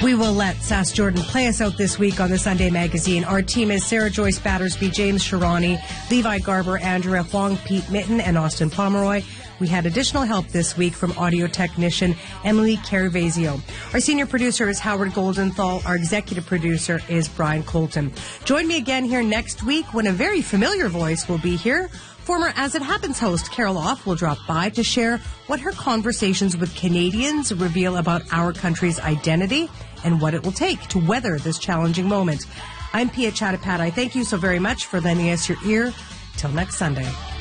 We will let Sass Jordan play us out this week on the Sunday Magazine. Our team is Sarah Joyce Battersby, James Sharani, Levi Garber, Andrea Huang, Pete Mitten, and Austin Pomeroy. We had additional help this week from audio technician Emily Caravazio. Our senior producer is Howard Goldenthal. Our executive producer is Brian Colton. Join me again here next week when a very familiar voice will be here. Former As It Happens host Carol Off will drop by to share what her conversations with Canadians reveal about our country's identity and what it will take to weather this challenging moment. I'm Pia Chattopadhyay. Thank you so very much for lending us your ear. Till next Sunday.